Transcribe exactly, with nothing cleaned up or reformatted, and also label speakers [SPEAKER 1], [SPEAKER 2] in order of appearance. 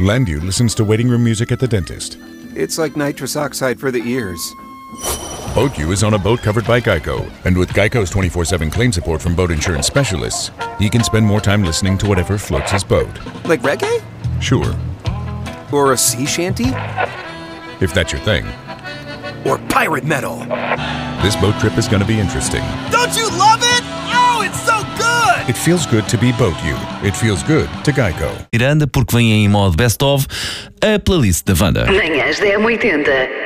[SPEAKER 1] Landu listens to waiting room music at the dentist.
[SPEAKER 2] It's like nitrous oxide for the ears.
[SPEAKER 1] BoatU is on a boat covered by Geico, and with Geico's twenty-four seven claim support from boat insurance specialists, he can spend more time listening to whatever floats his boat.
[SPEAKER 2] Like reggae?
[SPEAKER 1] Sure,
[SPEAKER 2] Or a sea shanty?
[SPEAKER 1] if that's your thing.
[SPEAKER 2] Or pirate metal?
[SPEAKER 1] This boat trip is going to be interesting.
[SPEAKER 2] Don't you love it? Oh, it's so good!
[SPEAKER 1] It feels good to be BoatU. It feels good to Geico.
[SPEAKER 3] Miranda, porque vem em modo best of a playlist da Wanda.
[SPEAKER 4] Manhãs da M oitenta.